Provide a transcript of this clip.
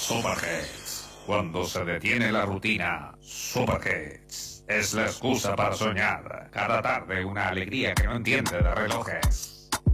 Superheads. Cuando se detiene la rutina, Superheads es la excusa para soñar. Cada tarde una alegría que no entiende de relojes.